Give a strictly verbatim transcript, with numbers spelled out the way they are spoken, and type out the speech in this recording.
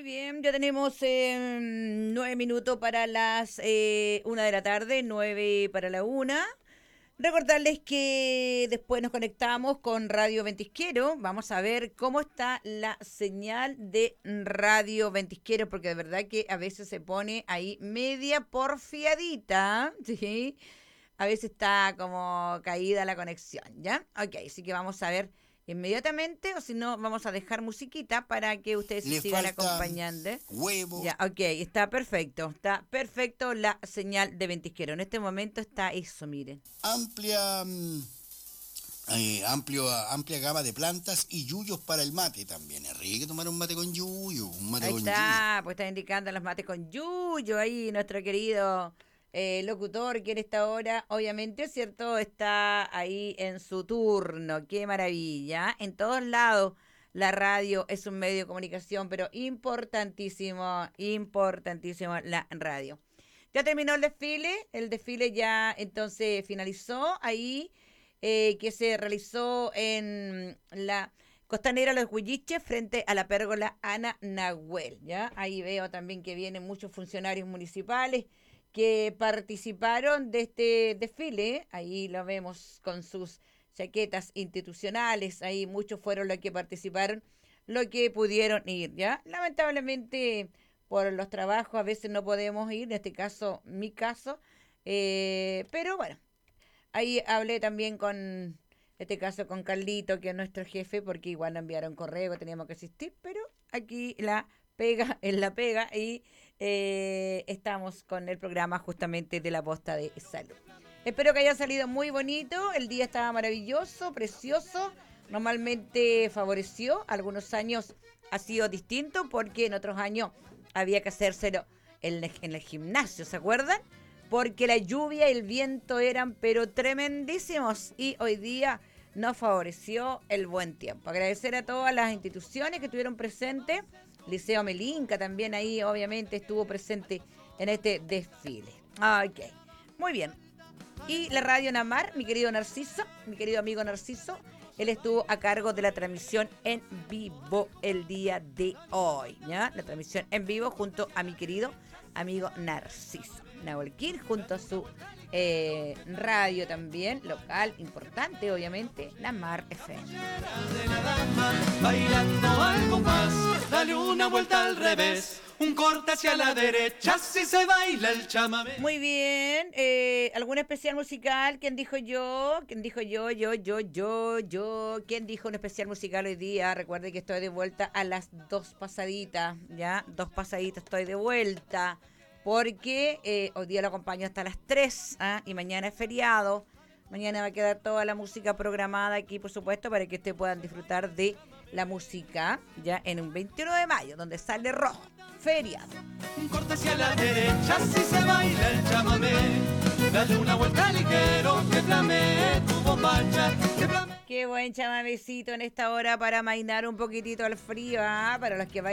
Muy bien, ya tenemos eh, nueve minutos para las eh, una de la tarde, nueve para la una. Recordarles que después nos conectamos con Radio Ventisquero. Vamos a ver cómo está la señal de Radio Ventisquero, porque de verdad que a veces se pone ahí media porfiadita, ¿sí? A veces está como caída la conexión, ¿ya? Ok, así que vamos a ver inmediatamente, o si no, vamos a dejar musiquita para que ustedes Le se sigan falta acompañando. huevos. Ya, ok, está perfecto, está perfecto la señal de Ventisquero. En este momento está eso, miren. Amplia, mm, eh, amplio, amplia gama de plantas y yuyos para el mate también. Es rico tomar un mate con yuyo, un mate Ahí con yuyo. está, pues está indicando los mates con Yuyo, ahí nuestro querido eh, locutor que en esta hora, obviamente, ¿cierto? Está ahí en su turno, qué maravilla. En todos lados la radio es un medio de comunicación, pero importantísimo, importantísimo la radio. Ya terminó el desfile, el desfile ya entonces finalizó ahí, eh, que se realizó en la Costanera Los Huilliches frente a la pérgola Ana Nahuel, ¿ya? Ahí veo también que vienen muchos funcionarios municipales que participaron de este desfile, ahí lo vemos con sus chaquetas institucionales, ahí muchos fueron los que participaron, los que pudieron ir, ¿ya? Lamentablemente por los trabajos a veces no podemos ir, en este caso, mi caso, eh, pero bueno, ahí hablé también con, en este caso, con Carlito, que es nuestro jefe, porque igual nos enviaron correo, teníamos que asistir, pero aquí la pega es la pega y eh, estamos con el programa justamente de la posta de salud. Espero que haya salido muy bonito, el día estaba maravilloso, precioso, normalmente favoreció, algunos años ha sido distinto porque en otros años había que hacérselo en el, en el gimnasio, ¿se acuerdan? Porque la lluvia y el viento eran pero tremendísimos y hoy día nos favoreció el buen tiempo. Agradecer a todas las instituciones que estuvieron presentes, Liceo Melinca también ahí obviamente estuvo presente en este desfile. Ok, muy bien. Y la radio Namar, mi querido Narciso, mi querido amigo Narciso, él estuvo a cargo de la transmisión en vivo el día de hoy, ¿ya? La transmisión en vivo junto a mi querido amigo Narciso Nahuelquín, junto a su eh, radio también, local, importante, obviamente, Namar F M. Bailando algo más, dale una vuelta al revés, un corte hacia la derecha, si se baila el chamamé. Muy bien, eh, ¿algún especial musical? ¿Quién dijo yo? ¿Quién dijo yo? Yo, yo, yo, yo. ¿Quién dijo un especial musical hoy día? Recuerde que estoy de vuelta a las dos pasaditas, ¿ya? Dos pasaditas estoy de vuelta. Porque eh, hoy día lo acompaño hasta las tres, ¿ah? Y mañana es feriado. Mañana va a quedar toda la música programada aquí, por supuesto, para que ustedes puedan disfrutar de la música ya en un veintiuno de mayo, donde sale rojo, feriado. Un corte hacia la derecha, si se baila el chamamé, dale una vuelta ligero, que flame tu bombacha, que flame. Qué buen chamamecito en esta hora para amainar un poquitito el frío, ¿ah? Para los que vayan